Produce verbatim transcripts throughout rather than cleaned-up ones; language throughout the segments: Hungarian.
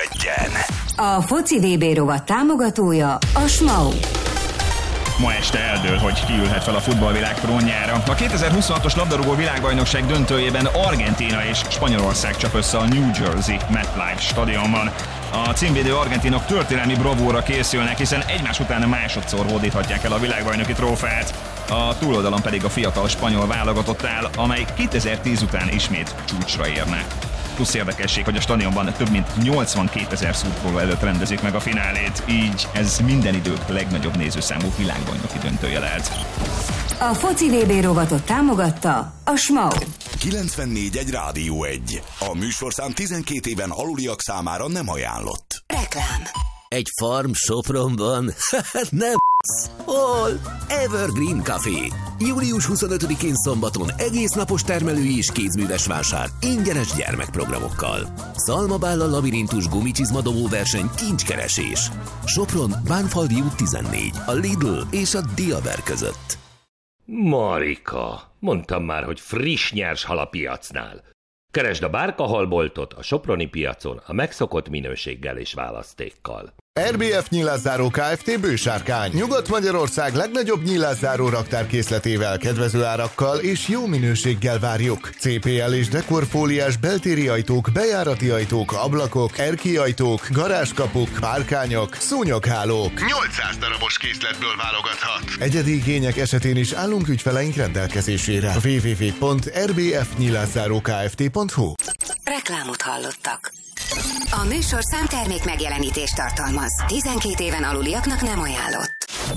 egyen. A foci vé bé rovat támogatója a Smau. Ma este eldől, hogy ki ülhet fel a futballvilág trónjára. A kétezer-huszonhatos labdarúgó világbajnokság döntőjében Argentína és Spanyolország csap össze a New Jersey MetLife stadionban. A címvédő argentinok történelmi bravúra készülnek, hiszen egymás után másodszor hódíthatják el a világbajnoki trófeát. A túloldalon pedig a fiatal spanyol válogatott áll, amely kétezer-tíz után ismét csúcsra érne. Plusz érdekesség, hogy a stadionban több mint nyolcvankétezer szurkoló előtt rendezik meg a finálét, így ez minden idők legnagyobb nézőszámú világbajnoki döntője lehet. A foci vé bé rovatot támogatta a Smau. kilencvennégy egy Rádió egy. A műsorszám tizenkét éven aluliak számára nem ajánlott. Reklám. Egy farm Sopronban? Nem. Hol? Evergreen Café. július huszonötödikén szombaton egész napos termelői és kézműves vásár ingyenes gyermekprogramokkal. Szalmabáll a labirintus gumicsizmadobó verseny kincskeresés. Sopron, Bánfaldi út tizennégy, a Lidl és a Diaber között. Marika, mondtam már, hogy friss nyers hal a piacnál. Keresd a Bárka halboltot a soproni piacon a megszokott minőséggel és választékkal. er bé ef Nyilászáró Kft. Bősárkány. Nyugat-Magyarország legnagyobb nyilászáró raktárkészletével, kedvező árakkal és jó minőséggel várjuk. cé pé el és dekorfóliás beltéri ajtók, bejárati ajtók, ablakok, erkély ajtók, garázskapuk, párkányok, szúnyoghálók. nyolcszáz darabos készletből válogathat. Egyedi igények esetén is állunk ügyfeleink rendelkezésére. double-u double-u double-u pont er bé ef nyilászáró kft pont hu. Reklámot hallottak. A műsorszám termék megjelenítést tartalmaz. tizenkét éven aluliaknak nem ajánlott.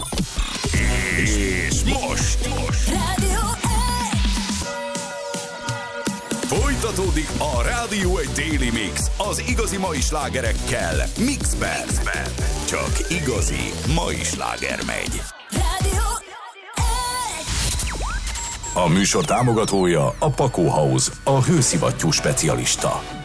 És most, most. Rádió Folytatódik a Rádió egy Daily Mix az igazi mai slágerekkel Mixben. Csak igazi mai sláger megy. Rádió A műsor támogatója a Pakó House, a hőszivattyú specialista.